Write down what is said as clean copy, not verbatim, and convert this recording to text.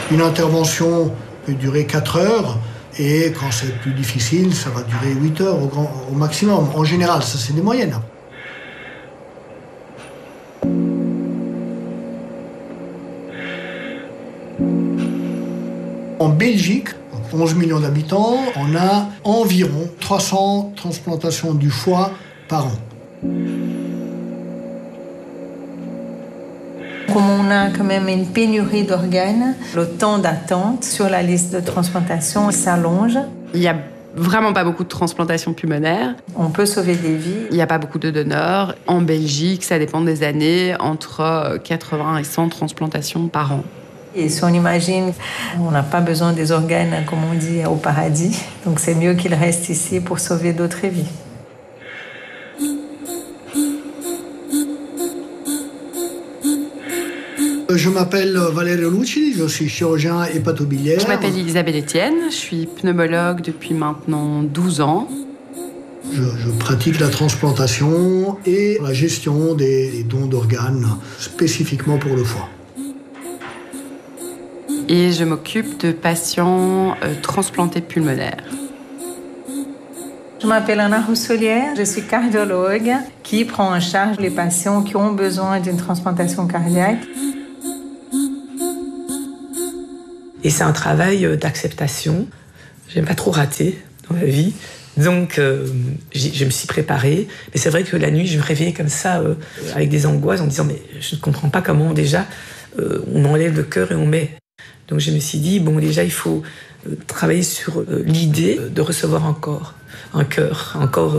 Une intervention peut durer 4 heures et quand c'est plus difficile, ça va durer 8 heures au maximum. En général, ça c'est des moyennes. En Belgique, 11 millions d'habitants, on a environ 300 transplantations du foie par an. Comme on a quand même une pénurie d'organes, le temps d'attente sur la liste de transplantation s'allonge. Il n'y a vraiment pas beaucoup de transplantations pulmonaires. On peut sauver des vies. Il n'y a pas beaucoup de donneurs. En Belgique, ça dépend des années, entre 80 et 100 transplantations par an. Et si on imagine, on n'a pas besoin des organes, comme on dit, au paradis. Donc c'est mieux qu'ils restent ici pour sauver d'autres vies. Je m'appelle Valerio Lucci, je suis chirurgien hépatobiliaire. Je m'appelle Isabelle Etienne, je suis pneumologue depuis maintenant 12 ans. Je pratique la transplantation et la gestion des dons d'organes, spécifiquement pour le foie. Et je m'occupe de patients transplantés pulmonaires. Je m'appelle Anna Rousselière, je suis cardiologue qui prend en charge les patients qui ont besoin d'une transplantation cardiaque. Et c'est un travail d'acceptation. J'aime pas trop rater dans la vie. Donc, je me suis préparée. Mais c'est vrai que la nuit, je me réveillais comme ça, avec des angoisses, en disant « Mais je ne comprends pas comment, déjà, on enlève le cœur et on met. » Donc, je me suis dit « Bon, déjà, il faut travailler sur l'idée de recevoir un corps étranger. »